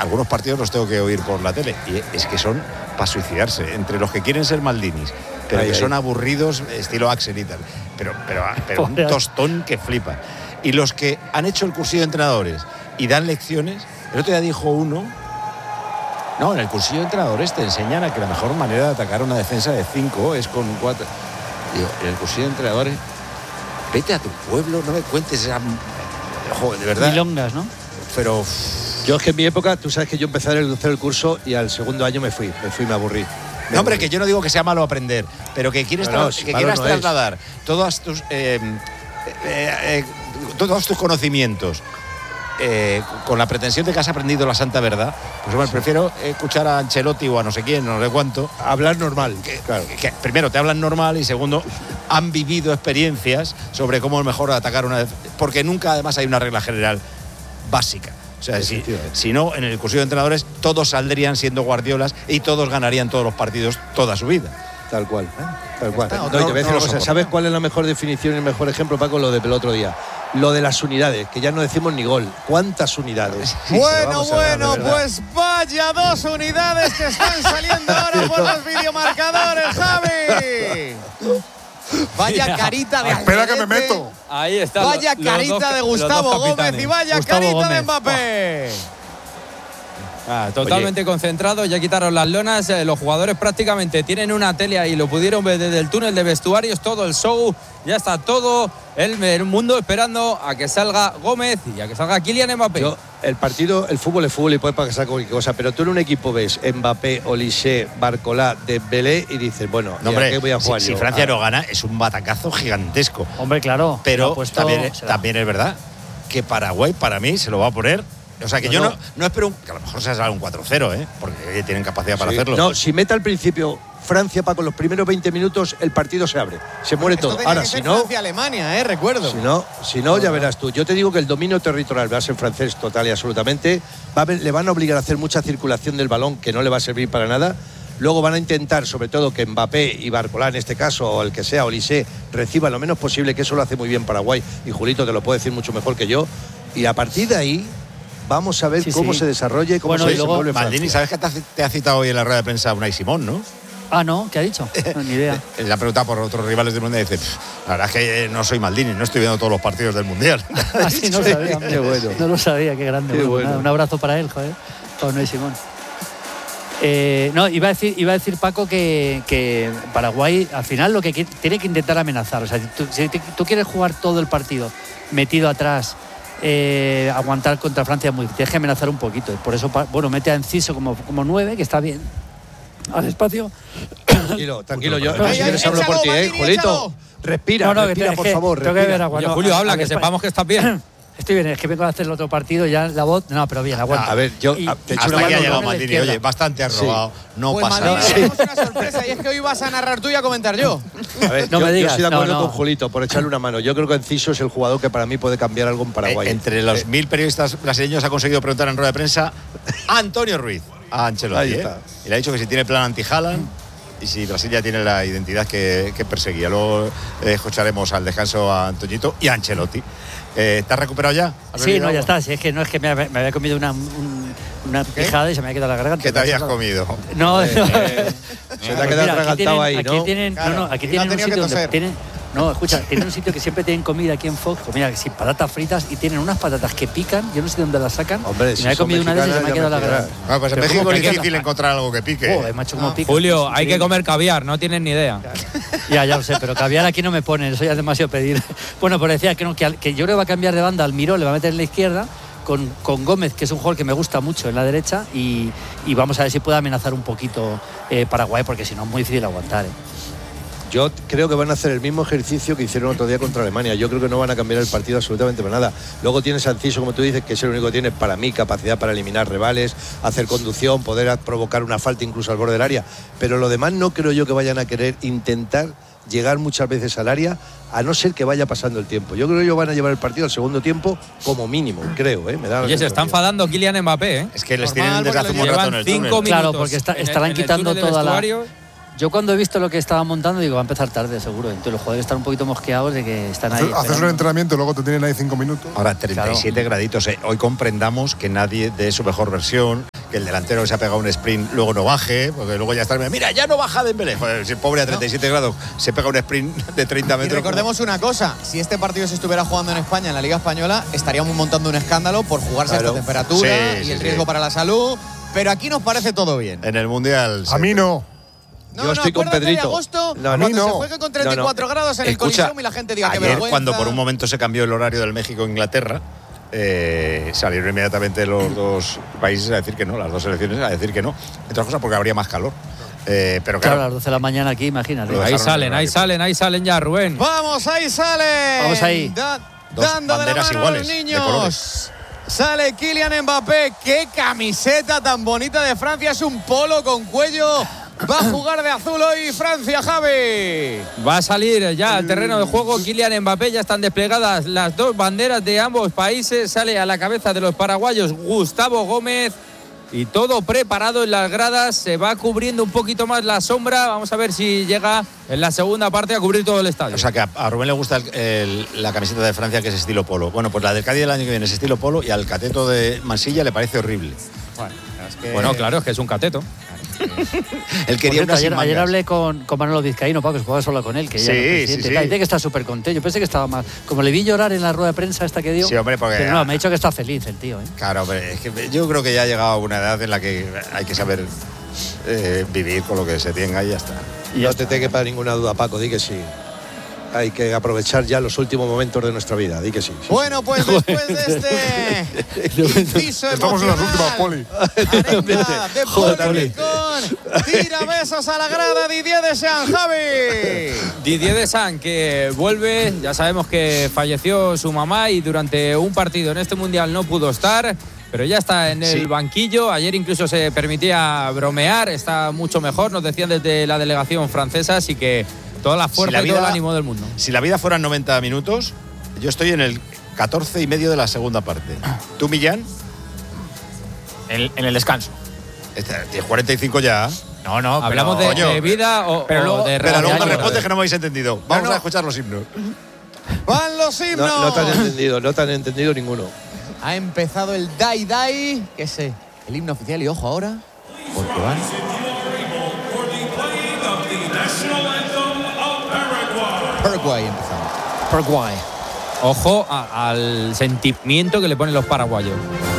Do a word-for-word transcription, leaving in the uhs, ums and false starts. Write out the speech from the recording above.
algunos partidos los tengo que oír por la tele y es que son para suicidarse, entre los que quieren ser Maldinis, pero ay, que ay. son aburridos, estilo Axel y tal, pero, pero, pero un tostón que flipa. Y los que han hecho el cursillo de entrenadores y dan lecciones, el otro día dijo uno, no, en el cursillo de entrenadores te enseñan a que la mejor manera de atacar una defensa de cinco es con cuatro. Digo, en el cursillo de entrenadores, vete a tu pueblo, no me cuentes esa... Joder, de verdad. Milongas, ¿no? Pero... Yo es que en mi época, tú sabes que yo empecé a hacer el curso y al segundo año me fui, me fui, me aburrí. Me no, hombre, que yo no digo que sea malo aprender, pero que quieres, no, no, tra- que quieras no trasladar todos tus, eh, eh, eh, todos tus conocimientos eh, con la pretensión de que has aprendido la santa verdad, pues bueno, sí. prefiero escuchar a Ancelotti o a no sé quién, no sé cuánto. Hablar normal, que, claro. Que, que primero te hablan normal y segundo han vivido experiencias sobre cómo es mejor atacar una defensa, porque nunca además hay una regla general básica. O sea, si, si no, en el cursillo de entrenadores todos saldrían siendo Guardiolas y todos ganarían todos los partidos toda su vida. Tal cual, ¿eh? Tal cual. No, no, te voy a decir una cosa. ¿Sabes cuál es la mejor definición y el mejor ejemplo, Paco? Lo del otro día. Lo de las unidades, que ya no decimos ni gol. ¿Cuántas unidades? Sí, bueno, bueno, ver, pues vaya dos unidades que están saliendo ahora por los videomarcadores, Javi. Vaya Mira, carita de espera que me meto. Ahí está. Vaya los, carita los dos, de Gustavo Gómez y vaya Gustavo carita Gómez. de Mbappé. Ah, totalmente Oye. concentrado, ya quitaron las lonas, eh, los jugadores prácticamente tienen una tele ahí, lo pudieron ver desde el túnel de vestuarios, todo el show, ya está todo el, el mundo esperando a que salga Gómez y a que salga Kylian Mbappé. Yo, el partido, el fútbol es fútbol y puede pasar cualquier cosa, pero tú en un equipo ves Mbappé, Olise, Barcola, Dembélé y dices, bueno, no, hombre, ¿qué voy a jugar si, yo? si Francia ah. no gana, es un batacazo gigantesco. Hombre, claro. Pero puesto, también, también es verdad que Paraguay para mí se lo va a poner. O sea, que no, yo no, no, no espero un, que a lo mejor se salga un cuatro cero, ¿eh? Porque tienen capacidad para sí. hacerlo. No, si mete al principio Francia, Paco, los primeros veinte minutos el partido se abre, se muere Esto todo. Ahora, que si ser no, Francia-Alemania, ¿eh? Recuerdo. Si no, si no, ya verás tú. Yo te digo que el dominio territorial va a ser francés total y absolutamente. Va a ver, le van a obligar a hacer mucha circulación del balón que no le va a servir para nada. Luego van a intentar, sobre todo, que Mbappé y Barcola, en este caso, o el que sea, Olise, reciban lo menos posible, que eso lo hace muy bien Paraguay. Y Julito te lo puede decir mucho mejor que yo. Y a partir de ahí vamos a ver sí, cómo sí. se desarrolla y cómo bueno, se desenvuelve Francia. Maldini, ¿sabes que te ha, te ha citado hoy en la rueda de prensa Unai Simón, no? Ah, no, ¿qué ha dicho? No, ni idea. Le ha preguntado por otros rivales del Mundial y dice, la verdad es que no soy Maldini, no estoy viendo todos los partidos del Mundial. Ah, sí, no lo sabía. Qué bueno. No lo sabía, qué grande. Qué bueno, bueno. Un abrazo para él, joder, para Unai Simón. Eh, no, iba a decir, iba a decir Paco que, que Paraguay al final lo que quiere, tiene que intentar amenazar. O sea, si tú, si tú quieres jugar todo el partido metido atrás, eh, aguantar contra Francia muy, tienes que amenazar un poquito. Por eso, bueno, mete a Enciso como, como nueve, que está bien. Al espacio. Tranquilo, tranquilo. Yo no, si quieres hablo por ti, ¿eh, Julito? Respira, no, no, respira, te, por que, favor. Respira. Que ver agua, Oye, no, Julio, a, habla, a que sepamos que estás bien. Estoy bien, es que vengo a hacer el otro partido ya la voz. No, pero bien, aguanta. A ver, yo y, te hasta aquí ha llegado Maldini. Oye, bastante has robado. Sí. No pues pasa Maldini, nada. tenemos una sorpresa y es que hoy vas a narrar tú y a comentar yo. A ver, no yo, me digas, yo estoy de acuerdo no, no. con Julito por echarle una mano. Yo creo que Enciso es el jugador que para mí puede cambiar algo en Paraguay. Eh, entre los eh. mil periodistas brasileños ha conseguido preguntar en rueda de prensa a Antonio Ruiz, a Ancelotti. ¿eh? Y le ha dicho que si tiene plan anti-Haaland y si Brasil ya tiene la identidad que, que perseguía. Luego eh, escucharemos al descanso a Antoñito y a Ancelotti. Eh, ¿Te has recuperado ya? Sí, no, ya está. Si es que no es que me, me había comido una, un, una pijada y se me había quedado la garganta. ¿Qué te habías comido? No, eh, no. Eh, se te ha quedado atragantado ahí, aquí ¿no? Tienen, claro, no, no, aquí tienen un sitio donde tienen, no, escucha, tienen un sitio que siempre tienen comida aquí en Fox, comida sin patatas fritas y tienen unas patatas que pican, yo no sé de dónde las sacan. Hombre, y si me he comido una de esas y se me ha quedado la garganta. Ah, pues en Pero México es pica, difícil encontrar algo que pique. Oh, macho, como no. pica. Julio, hay que comer caviar, no tienes ni idea. Ya, ya lo sé, pero caviar aquí no me ponen, eso ya es demasiado pedir. Bueno, pues decía que, no, que, que yo creo que va a cambiar de banda, Almirón le va a meter en la izquierda, con, con Gómez, que es un jugador que me gusta mucho en la derecha, y, y vamos a ver si puede amenazar un poquito eh, Paraguay, porque si no es muy difícil aguantar. ¿eh? Yo creo que van a hacer el mismo ejercicio que hicieron otro día contra Alemania. Yo creo que no van a cambiar el partido absolutamente para nada. Luego tienes a Enciso, como tú dices, que es el único que tiene, para mí, capacidad para eliminar rivales, hacer conducción, poder provocar una falta incluso al borde del área. Pero lo demás no creo yo que vayan a querer intentar llegar muchas veces al área, a no ser que vaya pasando el tiempo. Yo creo que ellos van a llevar el partido al segundo tiempo como mínimo, creo. ¿eh? Me da Oye, se está enfadando Kylian Mbappé, ¿eh? Es que les tienen desde hace un rato en el túnel. Claro, porque está, estarán en el, quitando en el toda la... Yo cuando he visto lo que estaban montando digo, va a empezar tarde seguro. Entonces los jugadores están un poquito mosqueados de que están ahí. Haces un entrenamiento y luego te tienen ahí cinco minutos. Ahora, treinta y siete claro. graditos. Eh. Hoy comprendamos que nadie dé su mejor versión, que el delantero se ha pegado un sprint, luego no baje, porque luego ya está. Mira, ya no baja Dembélé. Joder, si el pobre a treinta y siete no. grados se pega un sprint de treinta metros. Y recordemos como... una cosa: si este partido se estuviera jugando en España, en la Liga Española, estaríamos montando un escándalo por jugarse claro. a esta temperatura sí, y sí, el riesgo sí. para la salud. Pero aquí nos parece todo bien. En el Mundial. A mí no. No, Yo no, estoy con Pedrito. De agosto, no, a mí no. Se juegue con treinta y cuatro no, no. grados en Escucha, el Coliseum y la gente diga que ayer, vergüenza. Cuando por un momento se cambió el horario del México-Inglaterra, eh, salieron inmediatamente los dos países a decir que no, las dos selecciones a decir que no. Entre otras cosas porque habría más calor. Eh, pero claro, claro, a las doce de la mañana aquí, imagínate. Ahí salen, ahí salen, ahí salen ya, Rubén. Vamos, ahí salen. Vamos ahí. Da, dos dando banderas de la mano iguales, a los niños. De colores. Sale Kylian Mbappé. Qué camiseta tan bonita de Francia. Es un polo con cuello. Va a jugar de azul hoy Francia, Javi. Va a salir ya al terreno de juego Kylian Mbappé. Ya están desplegadas las dos banderas de ambos países. Sale a la cabeza de los paraguayos Gustavo Gómez. Y todo preparado en las gradas. Se va cubriendo un poquito más la sombra. Vamos a ver si llega en la segunda parte a cubrir todo el estadio. O sea que a, a Rubén le gusta el, el, la camiseta de Francia, que es estilo polo. Bueno, pues la del Cádiz del año que viene es estilo polo y al cateto de Mansilla le parece horrible. Bueno, es que... bueno claro, es que es un cateto. Él quería cierto, unas ayer, sin ayer hablé con, con Manolo Vizcaíno, Paco, que jugaba solo con él, que sí, ya no es presidente. sí, sí. Dice que está súper contento. Yo pensé que estaba más. Como le vi llorar en la rueda de prensa esta que dio. Sí, hombre, porque. Pero no, me ha dicho que está feliz el tío, ¿eh? Claro, pero es que yo creo que ya ha llegado a una edad en la que hay que saber eh, vivir con lo que se tenga y ya está. Y no te te quepa ninguna duda, Paco, di que sí. Hay que aprovechar ya los últimos momentos de nuestra vida, di que sí. sí bueno, pues después de este inciso estamos en las últimas, Poli. Arenga de Poli con tira besos a la grada Didier Deschamps, Javi. Didier Deschamps que vuelve, ya sabemos que falleció su mamá y durante un partido en este Mundial no pudo estar, pero ya está en el sí. banquillo. Ayer incluso se permitía bromear, está mucho mejor, nos decían desde la delegación francesa, así que toda la fuerza si la vida, y todo el ánimo del mundo. Si la vida fueran noventa minutos, yo estoy en el catorce y medio de la segunda parte. ¿Tú, Millán? En, en el descanso. Tienes cuarenta y cinco ya. No, no, pero, hablamos de, coño, de vida o, pero luego, o de Pero luego me realidad. respondes que no me habéis entendido. Vamos no, no. a escuchar los himnos. ¡Van los himnos! No, no te han entendido, no te han entendido ninguno. Ha empezado el Dai Dai, que es el himno oficial, y ojo ahora, porque van... Paraguay empezando. Paraguay. Ojo a, al sentimiento que le ponen los paraguayos.